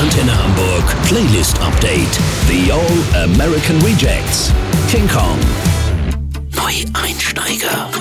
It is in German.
Antenne Hamburg Playlist Update. The All American Rejects. King Kong. Neueinsteiger.